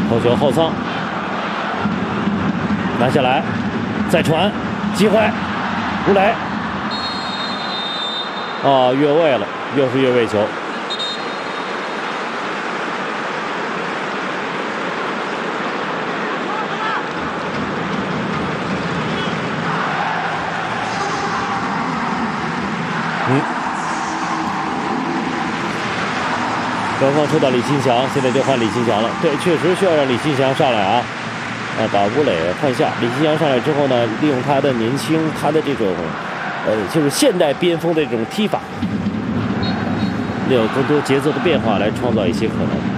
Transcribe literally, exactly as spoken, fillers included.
头球后蹭，拿下来，再传，机会，吴磊，啊，越位了，又是越位球。嗯。 刚刚抽到李新祥，现在就换李新祥了。对，确实需要让李新祥上来啊，啊，把吴磊换下。李新祥上来之后呢，利用他的年轻，他的这种，呃，就是现代边锋的这种踢法，利用更多节奏的变化来创造一些可能。